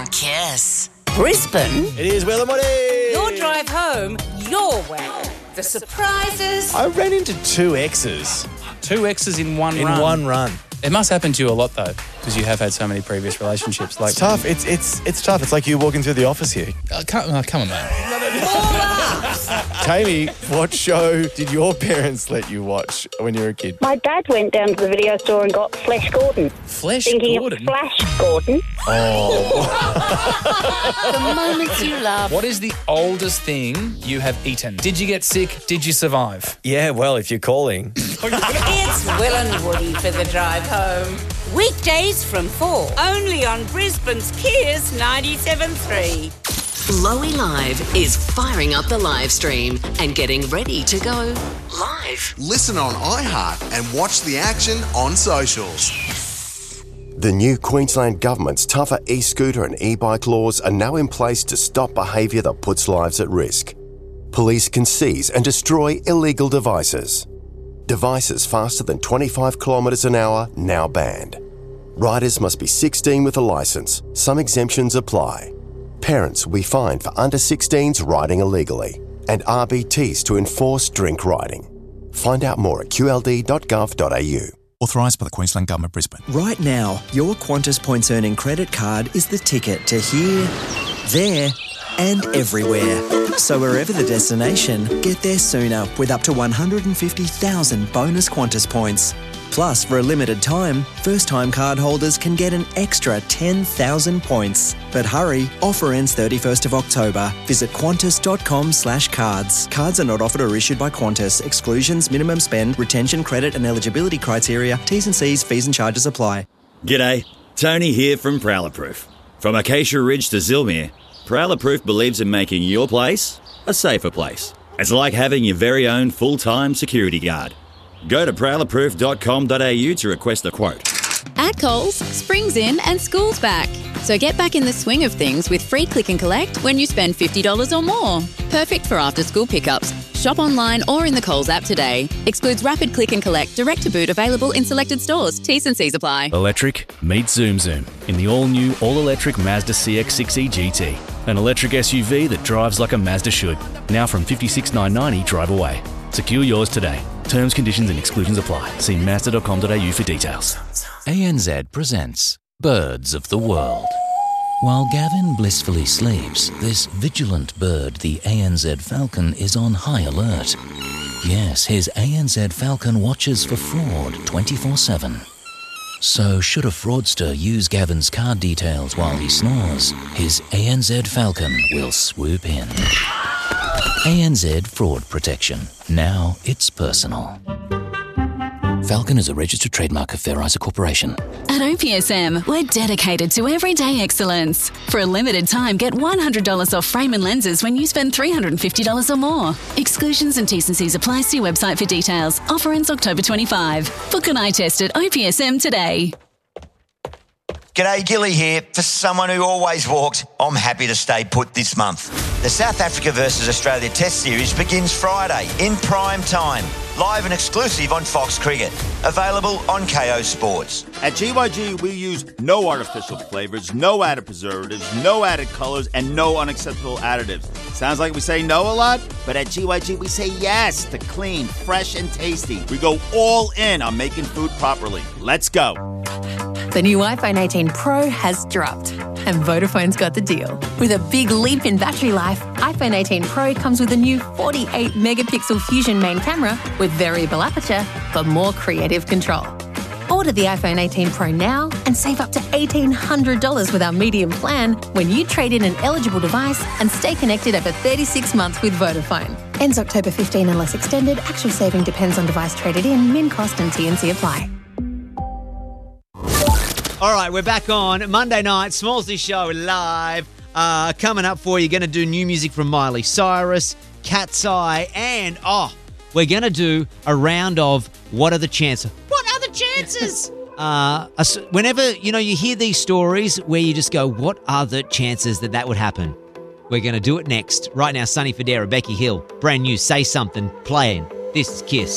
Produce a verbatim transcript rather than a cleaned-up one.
Kiss. Brisbane? It is Will and Woody. Your drive home, your way. The surprises. I ran into two exes Two exes in one in run. one run. It must happen to you a lot, though, because you have had so many previous relationships. Like It's tough. It's it's it's tough. It's like you walking through the office here. Uh, come, oh, come on, man. Tammy, what show did your parents let you watch when you were a kid? My dad went down to the video store and got Flash Gordon. Flash Thinking Gordon. of Flash Gordon. The moments you love. What is the oldest thing you have eaten? Did you get sick? Did you survive? Yeah, well, if you're calling. It's Will and Woody for the drive home. Weekdays from four. Only on Brisbane's Kiss ninety-seven point three. Lowy Live is firing up the live stream and getting ready to go live. Listen on iHeart and watch the action on socials. The new Queensland Government's tougher e-scooter and e-bike laws are now in place to stop behaviour that puts lives at risk. Police can seize and destroy illegal devices. Devices faster than twenty-five kilometres an hour now banned. Riders must be sixteen with a licence. Some exemptions apply. Parents will be fined for under sixteens riding illegally, and R B Ts to enforce drink riding. Find out more at q l d dot gov dot a u. Authorised by the Queensland Government, Brisbane. Right now, your Qantas Points Earning credit card is the ticket to here, there, and everywhere. So wherever the destination, get there sooner with up to one hundred fifty thousand bonus Qantas points. Plus, for a limited time, first-time card holders can get an extra ten thousand points. But hurry, offer ends thirty-first of October. Visit qantas dot com slash cards. Cards are not offered or issued by Qantas. Exclusions, minimum spend, retention, credit and eligibility criteria, T's and C's, fees and charges apply. G'day, Tony here from Prowler Proof. From Acacia Ridge to Zilmere, Prowler Proof believes in making your place a safer place. It's like having your very own full-time security guard. Go to prowler proof dot com dot a u to request a quote. At Coles, spring's in and school's back. So get back in the swing of things with free click and collect when you spend fifty dollars or more. Perfect for after-school pickups. Shop online or in the Coles app today. Excludes rapid click and collect, direct to boot, available in selected stores. T's and C's apply. Electric, meet Zoom Zoom in the all-new, all-electric Mazda C X six E G T. An electric S U V that drives like a Mazda should. Now from fifty-six thousand nine hundred ninety drive away. Secure yours today. Terms, conditions and exclusions apply. See mazda dot com dot a u for details. A N Z presents Birds of the World. While Gavin blissfully sleeps, this vigilant bird, the A N Z falcon, is on high alert. Yes, his A N Z falcon watches for fraud twenty-four seven. So should a fraudster use Gavin's card details while he snores, his A N Z falcon will swoop in. A N Z Fraud Protection. Now it's personal. Falcon is a registered trademark of Fair Isa Corporation. At O P S M, we're dedicated to everyday excellence. For a limited time, get one hundred dollars off frame and lenses when you spend three hundred fifty dollars or more. Exclusions and T's and C's apply. See website for details. Offer ends October twenty-fifth. Book an eye test at O P S M today. G'day, Gilly here. For someone who always walked, I'm happy to stay put this month. The South Africa versus Australia Test Series begins Friday in prime time. Live and exclusive on Fox Cricket. Available on K O Sports. At G Y G, we use no artificial flavors, no added preservatives, no added colors, and no unacceptable additives. Sounds like we say no a lot, but at G Y G, we say yes to clean, fresh, and tasty. We go all in on making food properly. Let's go. The new iPhone eighteen Pro has dropped, and Vodafone's got the deal. With a big leap in battery life, iPhone eighteen Pro comes with a new forty-eight megapixel Fusion main camera with variable aperture for more creative control. Order the iPhone eighteen Pro now and save up to eighteen hundred dollars with our medium plan when you trade in an eligible device and stay connected over thirty-six months with Vodafone. Ends October fifteenth unless extended. Actual saving depends on device traded in. Min cost and T N C apply. All right, we're back on Monday night, Smallsy Show live. Uh, coming up for you, going to do new music from Miley Cyrus, Cat's Eye, and, oh, we're going to do a round of What Are the Chances? What are the chances? uh, whenever, you know, you hear these stories where you just go, what are the chances that that would happen? We're going to do it next. Right now, Sonny Fodera, Becky Hill, brand new Say Something, playing. This is Kiss.